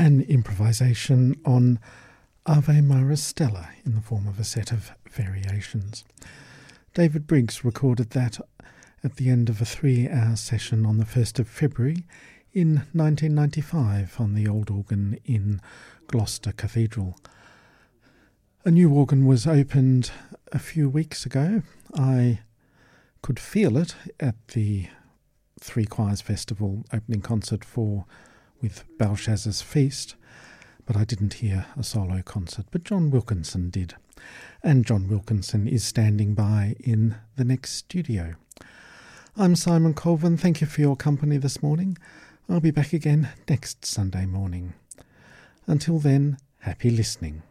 an improvisation on Ave Maris Stella in the form of a set of variations. David Briggs recorded that at the end of a 3-hour session on the 1st of February in 1995 on the old organ in Gloucester Cathedral. A new organ was opened a few weeks ago. I could feel it at the Three Choirs Festival opening concert with Belshazzar's Feast, but I didn't hear a solo concert, but John Wilkinson did. And John Wilkinson is standing by in the next studio. I'm Simon Colvin. Thank you for your company this morning. I'll be back again next Sunday morning. Until then, happy listening.